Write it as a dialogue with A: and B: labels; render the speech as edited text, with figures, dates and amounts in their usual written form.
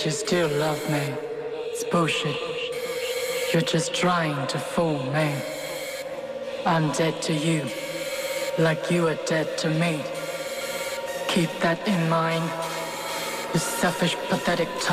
A: that you still love me. It's bullshit. You're just trying to fool me. I'm dead to you, like you are dead to me. Keep that in mind. You selfish, pathetic